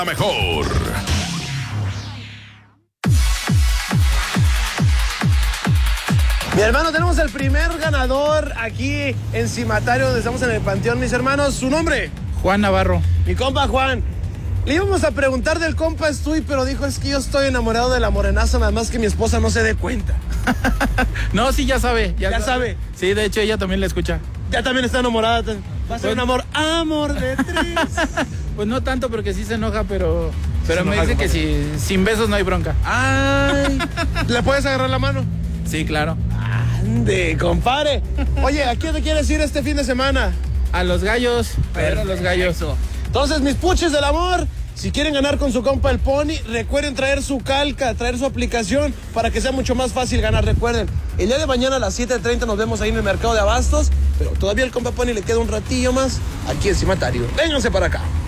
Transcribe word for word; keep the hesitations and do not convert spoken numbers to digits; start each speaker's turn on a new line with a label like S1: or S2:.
S1: La mejor.
S2: Mi hermano, tenemos el primer ganador aquí en Cimatario, donde estamos en el Panteón, mis hermanos. ¿Su nombre?
S3: Juan Navarro.
S2: Mi compa Juan. Le íbamos a preguntar del compa Estuy, pero dijo, es que yo estoy enamorado de la morenaza, nada más que mi esposa no se dé cuenta.
S3: No, sí, ya sabe.
S2: ¿Ya sabe?
S3: Sí, de hecho, ella también la escucha.
S2: Ya también está enamorada. Va a ser
S3: Pues-
S2: un amor, amor de tres.
S3: Pues no tanto porque sí se enoja, pero, pero
S2: Se
S3: me
S2: enoja,
S3: dice que
S2: compadre.
S3: si, sin besos no hay bronca.
S2: Ay, ¿le puedes agarrar la mano?
S3: Sí, claro.
S2: Ande, compadre. Oye, ¿a quién te quieres ir este fin de semana?
S3: A los gallos, pero a los gallos.
S2: Entonces, mis puches del amor, si quieren ganar con su compa el Pony, recuerden traer su calca, traer su aplicación para que sea mucho más fácil ganar. Recuerden, el día de mañana a las siete treinta nos vemos ahí en el mercado de abastos, pero todavía el compa Pony le queda un ratillo más aquí en Cimatario. Vénganse para acá.